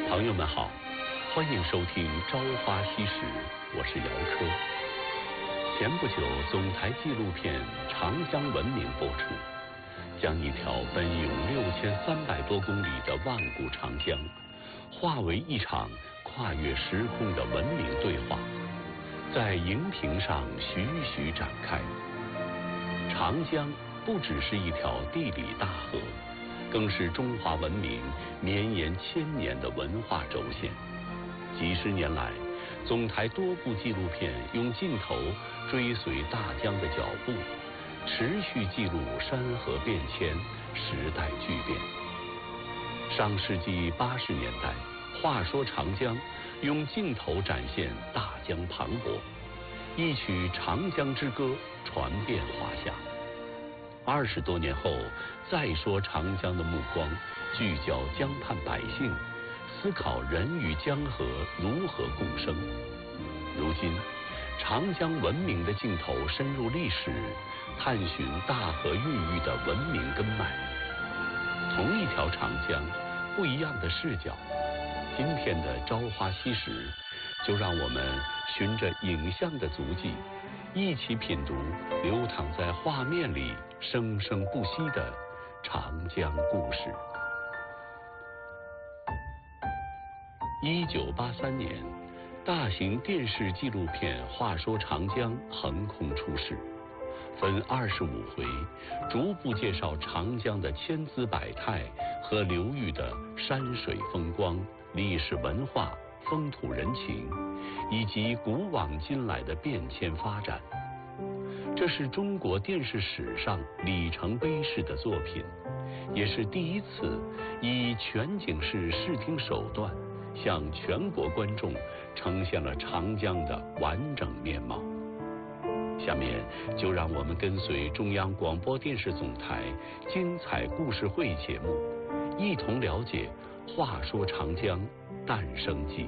朋友们好，欢迎收听《朝花夕拾》，我是姚科。前不久，总台纪录片《长江文明》播出，将一条奔涌6300多公里的万古长江，化为一场跨越时空的文明对话，在荧屏上徐徐展开。长江不只是一条地理大河，更是中华文明绵延1000年的文化轴线。几十年来，总台多部纪录片用镜头追随大江的脚步，持续记录山河变迁、时代巨变。上世纪80年代，话说长江用镜头展现大江磅礴，一曲长江之歌传遍华夏。20多年后，再说长江的目光聚焦江畔百姓，思考人与江河如何共生。如今，长江文明的镜头深入历史，探寻大河孕育的文明根脉。同一条长江，不一样的视角。今天的朝花夕拾，就让我们循着影像的足迹，一起品读流淌在画面里生生不息的长江故事。1983年，大型电视纪录片《话说长江》横空出世，分25回，逐步介绍长江的千姿百态和流域的山水风光、历史文化、风土人情，以及古往今来的变迁发展。这是中国电视史上里程碑式的作品，也是第一次以全景式视听手段向全国观众呈现了长江的完整面貌。下面就让我们跟随中央广播电视总台精彩故事会节目，一同了解《话说长江》诞生记。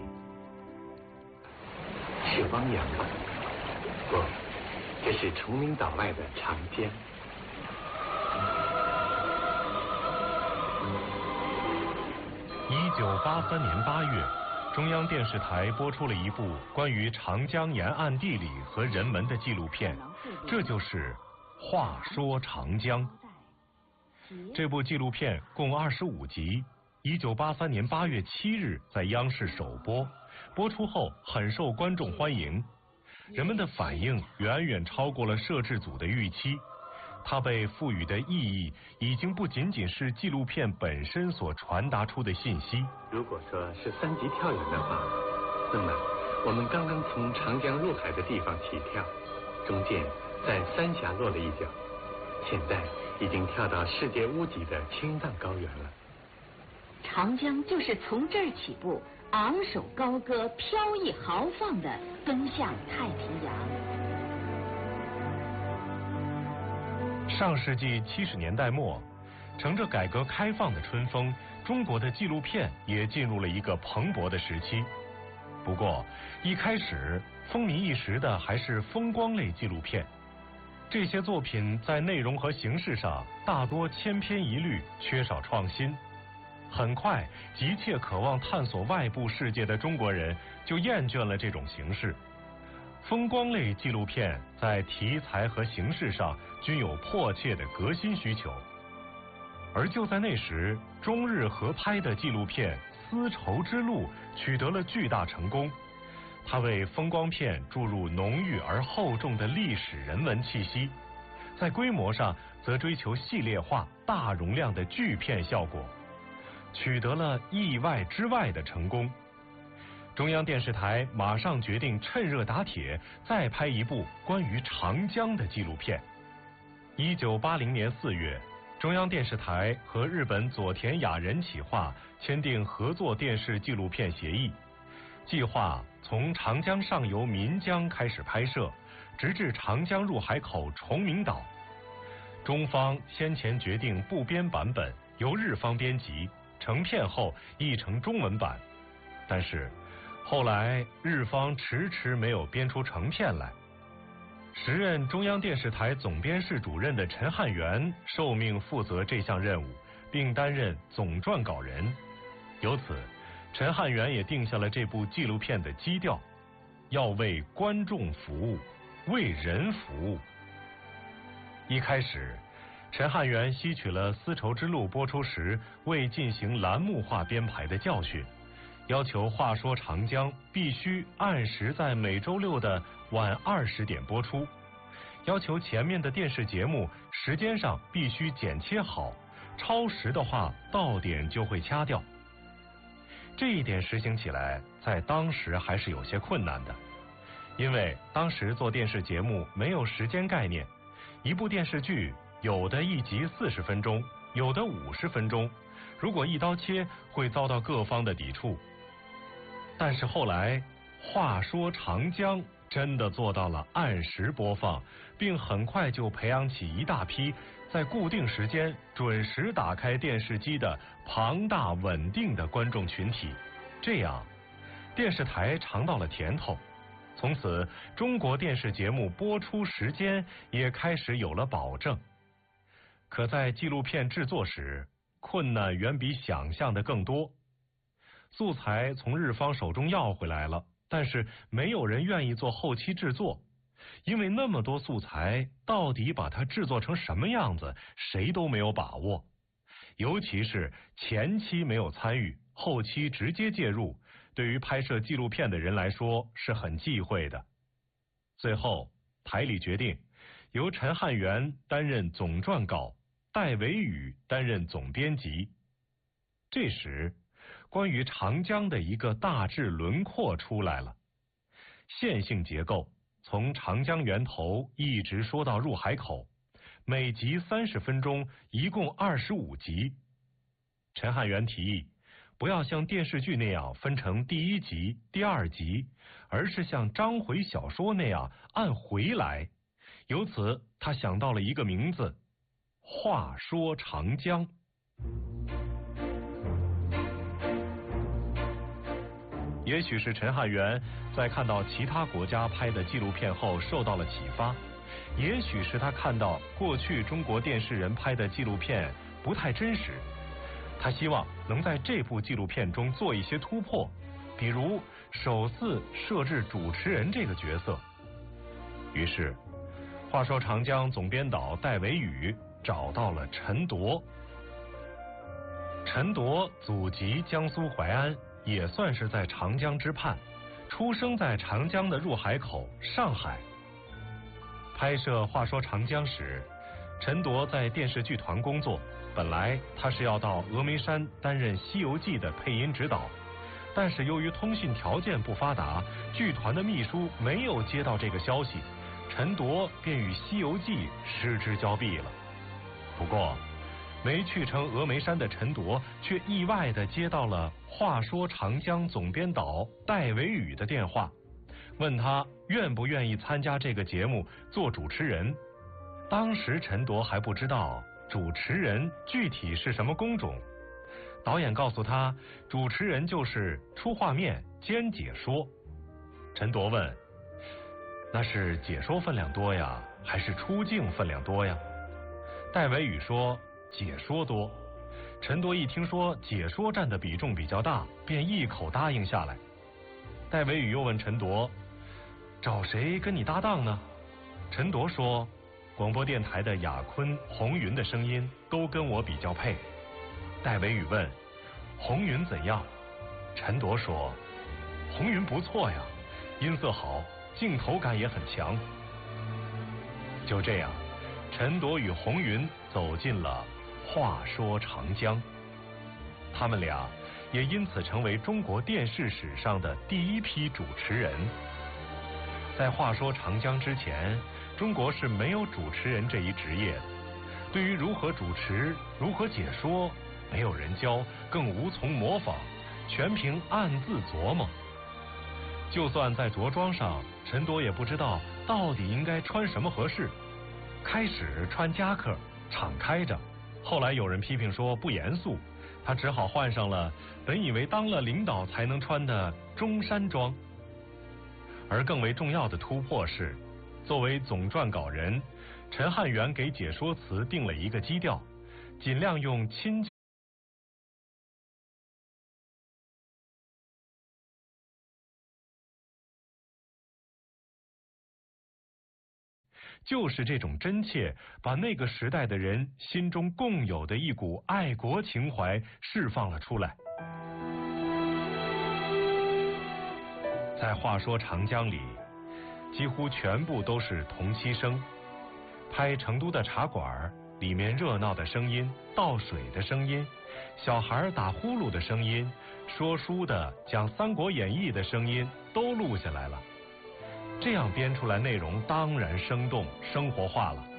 是汪洋吗？不，这是崇明岛外的长江。 1983年8月，中央电视台播出了一部关于长江沿岸地理和人文的纪录片，这就是《话说长江》。这部纪录片共25集，1983年8月7日在央视首播，播出后很受观众欢迎，人们的反应远远超过了摄制组的预期。它被赋予的意义已经不仅仅是纪录片本身所传达出的信息。 如果说是3级跳远的话，那么我们刚刚从长江入海的地方起跳，中间在三峡落了一脚，现在已经跳到世界屋脊的青藏高原了。 长江就是从这儿起步，昂首高歌、飘逸豪放地奔向太平洋。 上世纪70年代末，乘着改革开放的春风，中国的纪录片也进入了一个蓬勃的时期。不过，一开始风靡一时的还是风光类纪录片，这些作品在内容和形式上大多千篇一律，缺少创新。很快，急切渴望探索外部世界的中国人就厌倦了这种形式。风光类纪录片在题材和形式上均有迫切的革新需求，而就在那时，中日合拍的纪录片《丝绸之路》取得了巨大成功。它为风光片注入浓郁而厚重的历史人文气息，在规模上则追求系列化、大容量的巨片效果，取得了意外之外的成功。中央电视台马上决定趁热打铁，再拍一部关于长江的纪录片。1980年4月，中央电视台和日本佐田雅人企划签订合作电视纪录片协议，计划从长江上游岷江开始拍摄，直至长江入海口崇明岛。中方先前决定部编版本由日方编辑，成片后译成中文版，但是后来日方迟迟没有编出成片来。时任中央电视台总编室主任的陈汉元受命负责这项任务，并担任总撰稿人。由此， 陈汉元也定下了这部纪录片的基调，要为观众服务，为人服务。一开始，陈汉元吸取了丝绸之路播出时未进行栏目化编排的教训，要求《话说长江》必须按时在每周六的晚20点播出，要求前面的电视节目时间上必须剪切好，超时的话到点就会掐掉。这一点实行起来，在当时还是有些困难的，因为当时做电视节目没有时间概念，一部电视剧有的一集40分钟，有的50分钟，如果一刀切，会遭到各方的抵触。但是后来，话说长江真的做到了按时播放，并很快就培养起一大批在固定时间准时打开电视机的庞大稳定的观众群体。这样，电视台尝到了甜头，从此中国电视节目播出时间也开始有了保证。可在纪录片制作时，困难远比想象的更多。素材从日方手中要回来了，但是没有人愿意做后期制作，因为那么多素材，到底把它制作成什么样子，谁都没有把握。尤其是前期没有参与，后期直接介入，对于拍摄纪录片的人来说是很忌讳的。最后，台里决定由陈汉元担任总撰稿，戴维宇担任总编辑。这时，关于长江的一个大致轮廓出来了。线性结构，从长江源头一直说到入海口，每集30分钟，一共25集。陈汉元提议，不要像电视剧那样分成第1集、第2集，而是像章回小说那样按回来。由此，他想到了一个名字：话说长江。也许是陈汉元在看到其他国家拍的纪录片后受到了启发，也许是他看到过去中国电视人拍的纪录片不太真实，他希望能在这部纪录片中做一些突破，比如首次设置主持人这个角色。于是，话说长江总编导戴维宇找到了陈铎。陈铎祖籍江苏淮安，也算是在长江之畔，出生在长江的入海口上海。拍摄《话说长江》时，陈铎在电视剧团工作，本来他是要到峨眉山担任《西游记》的配音指导，但是由于通讯条件不发达，剧团的秘书没有接到这个消息，陈铎便与《西游记》失之交臂了。不过，没去成峨眉山的陈铎却意外地接到了《话说长江》总编导戴维宇的电话，问他愿不愿意参加这个节目做主持人。当时陈铎还不知道主持人具体是什么工种，导演告诉他，主持人就是出画面兼解说。陈铎问，那是解说分量多呀，还是出镜分量多呀？戴维宇说，解说多。陈铎一听说解说占的比重比较大，便一口答应下来。戴维宇又问陈铎，找谁跟你搭档呢？陈铎说，广播电台的雅坤、红云的声音都跟我比较配。戴维宇问，红云怎样？陈铎说，红云不错呀，音色好，镜头感也很强。就这样，陈铎与红云走进了话说长江，他们俩也因此成为中国电视史上的第一批主持人。在话说长江之前，中国是没有主持人这一职业的，对于如何主持、如何解说，没有人教，更无从模仿，全凭暗自琢磨。就算在着装上，陈铎也不知道到底应该穿什么合适。开始穿夹克，敞开着，后来有人批评说不严肃，他只好换上了本以为当了领导才能穿的中山装。而更为重要的突破是，作为总撰稿人，陈汉元给解说词定了一个基调，尽量用亲就是这种真切，把那个时代的人心中共有的一股爱国情怀释放了出来。在话说长江里，几乎全部都是同期声，拍成都的茶馆，里面热闹的声音，倒水的声音，小孩打呼噜的声音，说书的讲《三国演义》的声音都录下来了。这样编出来内容当然生动生活化了。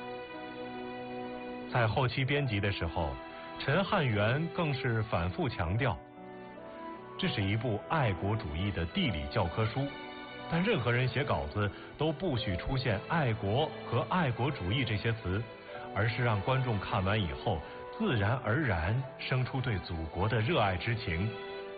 在后期编辑的时候，陈汉元更是反复强调，这是一部爱国主义的地理教科书，但任何人写稿子都不许出现爱国和爱国主义这些词，而是让观众看完以后自然而然生出对祖国的热爱之情。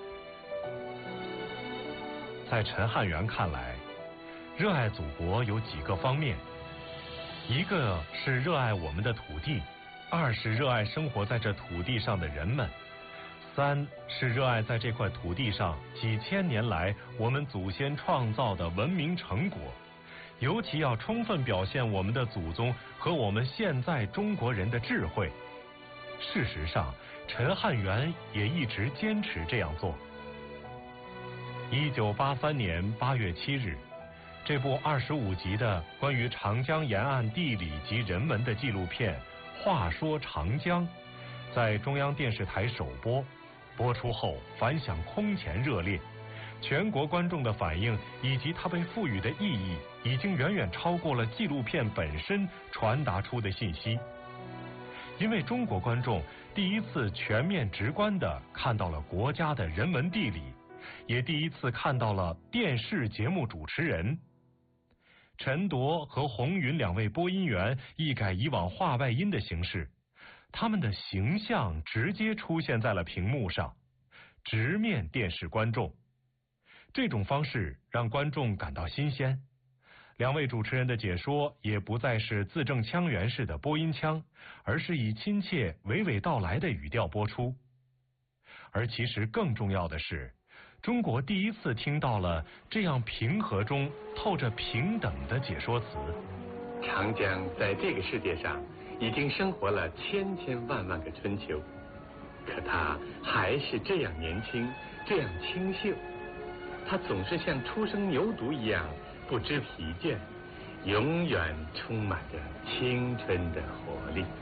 在陈汉元看来，热爱祖国有几个方面，一个是热爱我们的土地，二是热爱生活在这土地上的人们，三是热爱在这块土地上几千年来我们祖先创造的文明成果，尤其要充分表现我们的祖宗和我们现在中国人的智慧。事实上，陈汉元也一直坚持这样做。1983年8月7日，这部25集的关于长江沿岸地理及人文的纪录片《话说长江》在中央电视台首播，播出后反响空前热烈，全国观众的反应以及它被赋予的意义，已经远远超过了纪录片本身传达出的信息。因为中国观众第一次全面直观地看到了国家的人文地理，也第一次看到了电视节目主持人。陈铎和洪云两位播音员一改以往话外音的形式，他们的形象直接出现在了屏幕上，直面电视观众。这种方式让观众感到新鲜。两位主持人的解说也不再是字正腔圆式的播音腔，而是以亲切娓娓道来的语调播出。而其实更重要的是，中国第一次听到了这样平和中透着平等的解说词。 长江在这个世界上已经生活了千千万万个春秋，可它还是这样年轻，这样清秀。它总是像初生牛犊一样不知疲倦，永远充满着青春的活力。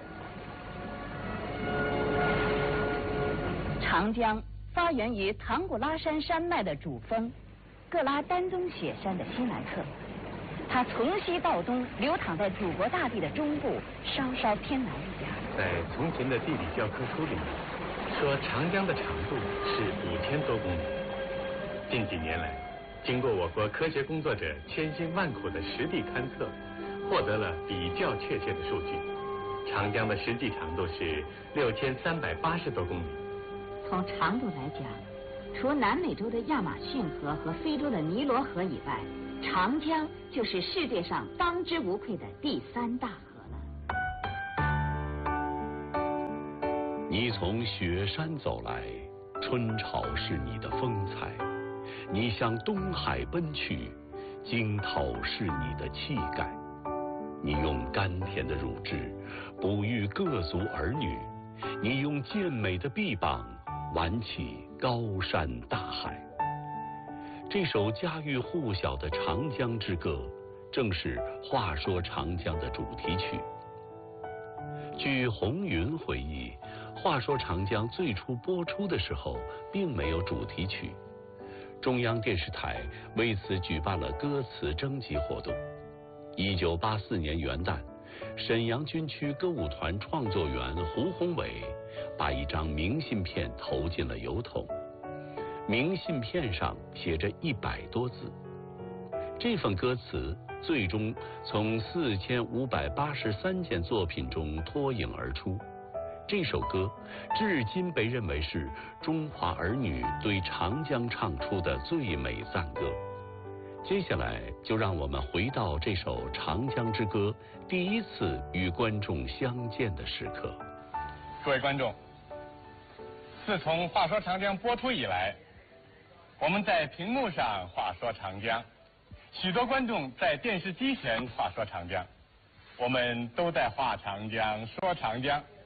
长江发源于唐古拉山山脉的主峰格拉丹宗雪山的西南侧，它从西到东流淌在祖国大地的中部，稍稍偏南一点。 在从前的地理教科书里说，长江的长度是5000多公里。近几年来，经过我国科学工作者千辛万苦的实地勘测，获得了比较确切的数据。长江的实际长度是6380多公里。 从长度来讲，除南美洲的亚马逊河和非洲的尼罗河以外，长江就是世界上当之无愧的第3大河了。 你从雪山走来，春潮是你的风采；你向东海奔去，惊涛是你的气概。你用甘甜的乳汁哺育各族儿女，你用健美的臂膀挽起高山大海。这首家喻户晓的《长江之歌》，正是《话说长江》的主题曲。据洪云回忆，《话说长江》最初播出的时候，并没有主题曲。中央电视台为此举办了歌词征集活动。1984年元旦，沈阳军区歌舞团创作员胡宏伟把一张明信片投进了邮筒，明信片上写着100多字。这份歌词最终从4583件作品中脱颖而出。这首歌至今被认为是中华儿女对长江唱出的最美赞歌。接下来就让我们回到这首《长江之歌》第一次与观众相见的时刻。 各位观众，自从《话说长江》播出以来，我们在屏幕上话说长江，许多观众在电视机前话说长江。 我们都在画长江，说长江。